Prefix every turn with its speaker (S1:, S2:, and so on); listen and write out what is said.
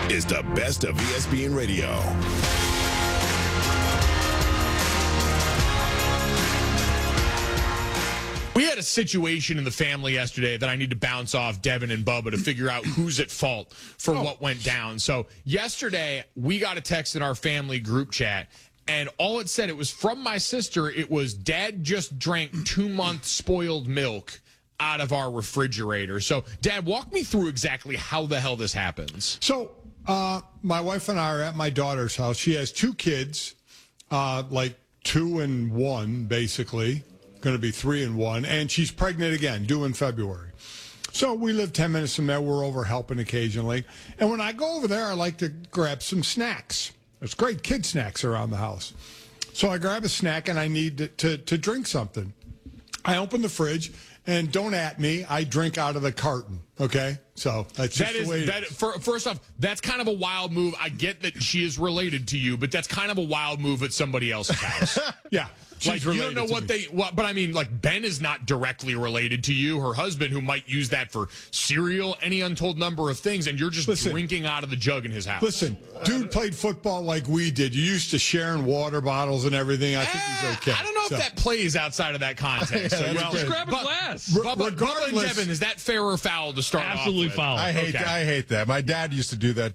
S1: is the best of ESPN Radio.
S2: We had a situation in the family yesterday that I need to bounce off Devin and Bubba to figure out who's at fault for what went down. So yesterday, we got a text in our family group chat, and all it said, it was from my sister. It was, Dad just drank 2-month spoiled milk out of our refrigerator. So, Dad, walk me through exactly how the hell this happens.
S3: So, my wife and I are at my daughter's house. She has 2 kids, like 2 and 1, basically. Going to be 3 and 1. And she's pregnant again, due in February. So we live 10 minutes from there. We're over helping occasionally. And when I go over there, I like to grab some snacks. There's great kid snacks around the house. So I grab a snack and I need to drink something. I open the fridge, and don't at me, I drink out of the carton, okay? So that's just the way it is.
S2: First off, that's kind of a wild move. I get that she is related to you, but that's kind of a wild move at somebody else's house.
S3: Yeah.
S2: Like, you don't know but I mean, like, Ben is not directly related to you, her husband, who might use that for cereal, any untold number of things, and you're just drinking out of the jug in his house.
S3: Listen, dude played football like we did. You used to sharing water bottles and everything. I think he's okay.
S2: I don't know if that plays outside of that context.
S4: Just grab a glass.
S2: Bubba and Devin, is that fair or foul to start off
S4: Absolutely
S2: with?
S4: foul.
S5: I hate that. My dad used to do that